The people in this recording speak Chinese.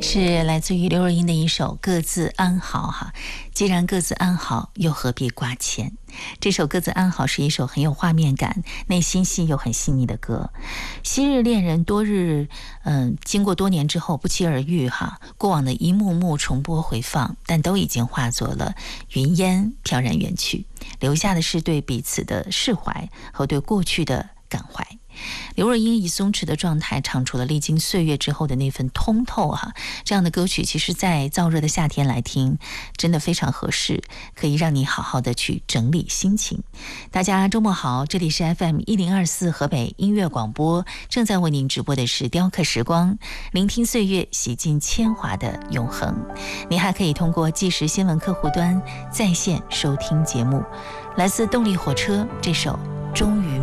是来自于刘若英的一首《各自安好》哈。既然各自安好，又何必挂牵？这首《各自安好》是一首很有画面感、内心戏又很细腻的歌。昔日恋人多日，经过多年之后不期而遇哈，过往的一幕幕重播回放，但都已经化作了云烟，飘然远去，留下的是对彼此的释怀和对过去的感怀。刘若英以松弛的状态唱出了历经岁月之后的那份通透哈，这样的歌曲其实在燥热的夏天来听真的非常合适，可以让你好好的去整理心情。大家周末好，这里是 FM1024 河北音乐广播，正在为您直播的是雕刻时光，聆听岁月，洗尽铅华的永恒。你还可以通过即时新闻客户端在线收听节目。来自动力火车这首终于